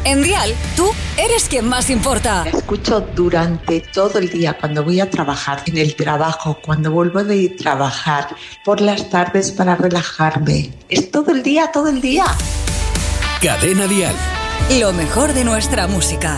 En Dial, tú eres quien más importa. La escucho durante todo el día, cuando voy a trabajar, en el trabajo, cuando vuelvo de trabajar, por las tardes para relajarme. Es todo el día, todo el día. Cadena Dial. Lo mejor de nuestra música.